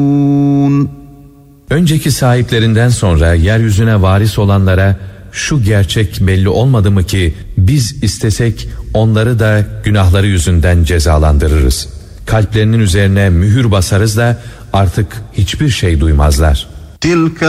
Önceki sahiplerinden sonra yeryüzüne varis olanlara şu gerçek belli olmadı mı ki biz istesek onları da günahları yüzünden cezalandırırız. Kalplerinin üzerine mühür basarız da artık hiçbir şey duymazlar.